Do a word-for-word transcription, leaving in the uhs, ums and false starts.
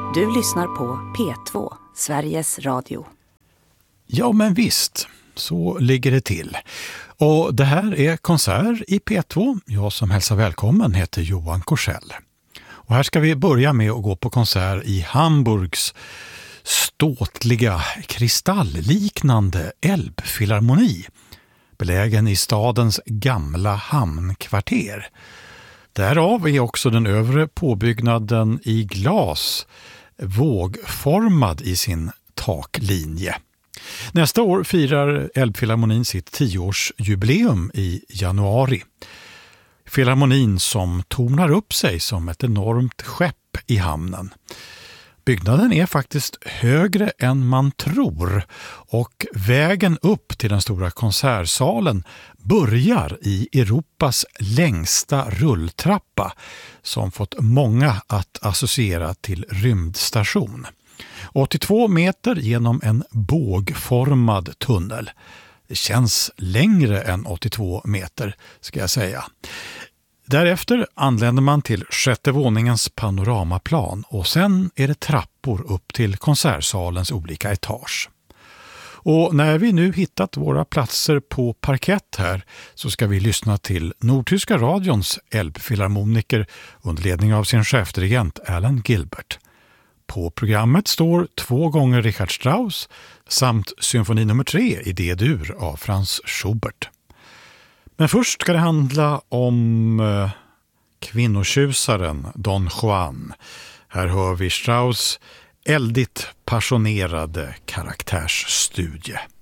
Du lyssnar på P två, Sveriges Radio. Ja, men visst, så ligger det till. Och det här är konsert i P två. Jag som hälsar välkommen heter Johan Korsell. Och här ska vi börja med att gå på konsert i Hamburgs ståtliga, kristallliknande Elbphilharmoni, belägen i stadens gamla hamnkvarter. Därav är också den övre påbyggnaden i glas vågformad i sin taklinje. Nästa år firar Elbphilharmonin sitt tioårsjubileum i januari. Filharmonin som tornar upp sig som ett enormt skepp i hamnen. Byggnaden är faktiskt högre än man tror och vägen upp till den stora konsertsalen börjar i Europas längsta rulltrappa som fått många att associera till rymdstation. åttiotvå meter genom en bågformad tunnel. Det känns längre än åttiotvå meter ska jag säga. Därefter anländer man till sjätte våningens panoramaplan och sen är det trappor upp till konsertsalens olika etage. Och när vi nu hittat våra platser på parkett här så ska vi lyssna till Nordtyska radions Elbphilharmoniker under ledning av sin chefdirigent Alan Gilbert. På programmet står två gånger Richard Strauss samt symfoni nummer tre i D-dur av Franz Schubert. Men först ska det handla om eh, kvinnotjusaren Don Juan. Här hör vi Strauss eldigt passionerade karaktärsstudie.